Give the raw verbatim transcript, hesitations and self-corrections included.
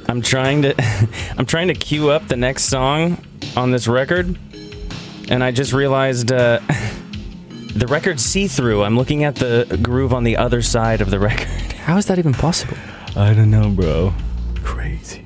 I'm trying to I'm trying to queue up the next song on this record, and I just realized uh, the record's see-through. I'm looking at the groove on the other side of the record. How is that even possible? I don't know, bro. Crazy.